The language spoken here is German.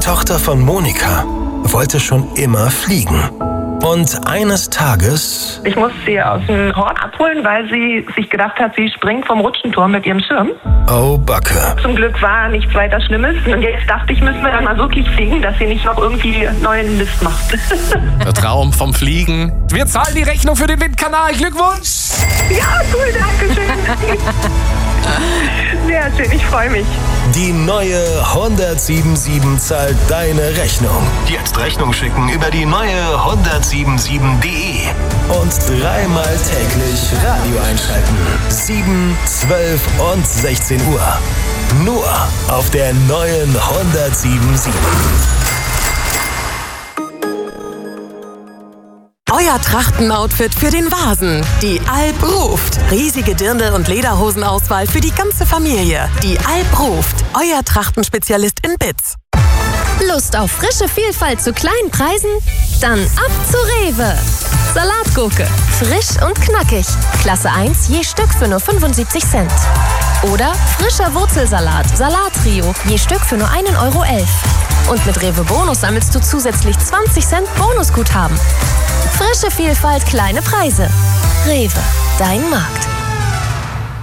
Tochter von Monika, wollte schon immer fliegen. Und eines Tages... Ich musste sie aus dem Hort abholen, weil sie sich gedacht hat, sie springt vom Rutschenturm mit ihrem Schirm. Oh, Backe. Zum Glück war nichts weiter Schlimmes. Und jetzt dachte ich, müssen wir dann mal wirklich fliegen, dass sie nicht noch irgendwie neuen Mist macht. Der Traum vom Fliegen. Wir zahlen die Rechnung für den Windkanal. Glückwunsch! Ja, cool, danke schön. Sehr schön, ich freue mich. Die neue 1077 zahlt deine Rechnung. Jetzt Rechnung schicken über die neue 1077.de. Und dreimal täglich Radio einschalten. 7, 12 und 16 Uhr. Nur auf der neuen 1077. Euer Trachtenoutfit für den Vasen. Die Alp ruft. Riesige Dirndl- und Lederhosenauswahl für die ganze Familie. Die Alp ruft. Euer Trachtenspezialist in Bitz. Lust auf frische Vielfalt zu kleinen Preisen? Dann ab zu Rewe. Salatgurke. Frisch und knackig. Klasse 1 je Stück für nur 75 Cent. Oder frischer Wurzelsalat, Salattrio, je Stück für nur 1,11 €. Und mit Rewe Bonus sammelst du zusätzlich 20 Cent Bonusguthaben. Frische Vielfalt, kleine Preise. Rewe, dein Markt.